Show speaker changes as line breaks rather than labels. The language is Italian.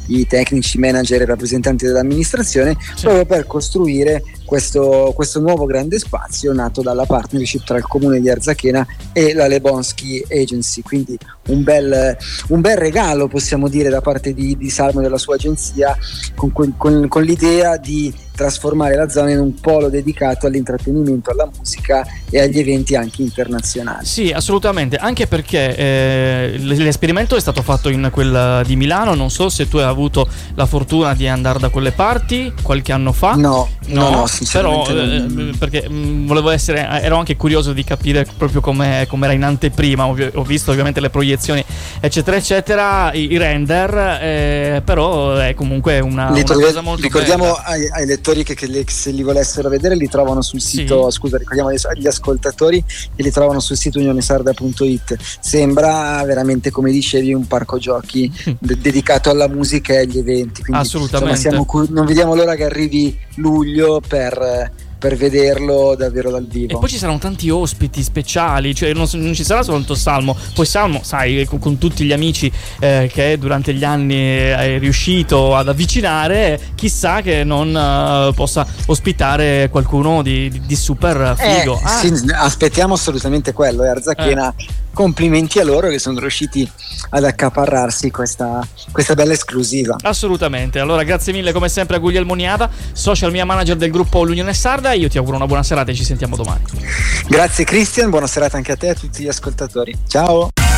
i tecnici, manager e rappresentanti dell'amministrazione, proprio per costruire questo nuovo grande spazio nato dalla partnership tra il comune di Arzachena e la Lebonsky Agency. Quindi un bel regalo, possiamo dire, da parte di Salmo e della sua agenzia, con l'idea di trasformare la zona in un polo dedicato all'intrattenimento, alla musica e agli eventi anche internazionali.
Sì, assolutamente, anche perché l'esperimento è stato fatto in quella di Milano. Non so se tu hai avuto la fortuna di andare da quelle parti qualche anno fa.
No,
però perché ero anche curioso di capire proprio com'era in anteprima. Ho visto ovviamente le proiezioni eccetera eccetera, i render, però è comunque una cosa molto
ricordiamo
bella.
ai lettori che se li volessero vedere li trovano sul sito, ricordiamo agli ascoltatori che li trovano sul sito unionesarda.it. Sembra veramente, come dicevi, un parco giochi dedicato alla musica e agli eventi, quindi
assolutamente,
non vediamo l'ora che arrivi luglio per vederlo davvero dal vivo.
E poi ci saranno tanti ospiti speciali, cioè non ci sarà soltanto Salmo. Poi Salmo, sai, con tutti gli amici che durante gli anni è riuscito ad avvicinare, chissà che non possa ospitare qualcuno di super figo.
Sì, aspettiamo assolutamente quello. Arzachena, complimenti a loro che sono riusciti ad accaparrarsi questa bella esclusiva.
Assolutamente. Allora, grazie mille come sempre a Guglielmo Niada, social media manager del gruppo L'Unione Sarda. Io ti auguro una buona serata e ci sentiamo domani.
Grazie Christian, buona serata anche a te e a tutti gli ascoltatori. Ciao.